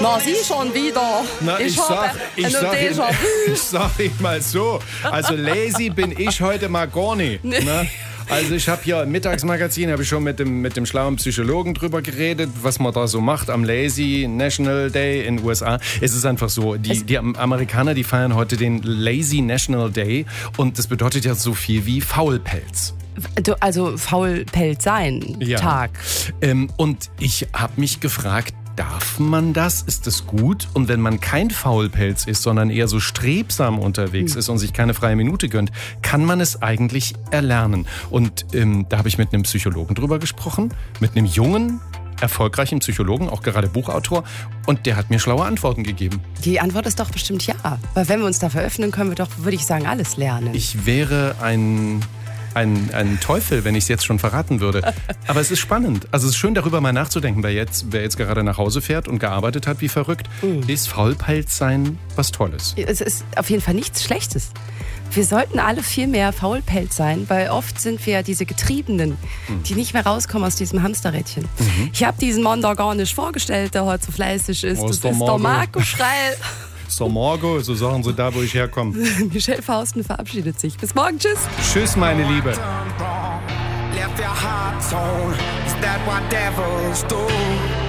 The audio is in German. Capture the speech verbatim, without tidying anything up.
Na, Sie schon wieder. Na, ich, ich sag, habe ich, eine sag Ihnen, Déjà-vu. ich sag Ihnen mal so, also lazy bin ich heute mal gar nicht. Nee. Ne? Also ich habe hier im Mittagsmagazin, habe ich schon mit dem, mit dem schlauen Psychologen drüber geredet, was man da so macht am Lazy National Day in den U S A. Es ist einfach so, die, die Amerikaner, die feiern heute den Lazy National Day und das bedeutet ja so viel wie Faulpelz. Du, also Faulpelz sein Ja. Tag. Ähm, und ich habe mich gefragt, darf man das? Ist das gut? Und wenn man kein Faulpelz ist, sondern eher so strebsam unterwegs ist und sich keine freie Minute gönnt, kann man es eigentlich erlernen? Und ähm, da habe ich mit einem Psychologen drüber gesprochen, mit einem jungen, erfolgreichen Psychologen, auch gerade Buchautor, und der hat mir schlaue Antworten gegeben. Die Antwort ist doch bestimmt ja. Weil wenn wir uns dafür öffnen, können wir doch, würde ich sagen, alles lernen. Ich wäre ein... Ein, ein Teufel, wenn ich es jetzt schon verraten würde. Aber es ist spannend. Also es ist schön, darüber mal nachzudenken, wer jetzt, wer jetzt gerade nach Hause fährt und gearbeitet hat wie verrückt. Mhm. Ist Faulpelz sein was Tolles? Es ist auf jeden Fall nichts Schlechtes. Wir sollten alle viel mehr Faulpelz sein, weil oft sind wir diese Getriebenen, mhm. die nicht mehr rauskommen aus diesem Hamsterrädchen. Mhm. Ich habe diesen Mann da gar nicht vorgestellt, der heute so fleißig ist. Oh, das ist der ist Marco. der Marco Schreil. So Marco, so sagen sie da, wo ich herkomme. Michelle Fausten verabschiedet sich. Bis morgen, tschüss. Tschüss, meine Liebe. Left your heart torn. Is that what devils do?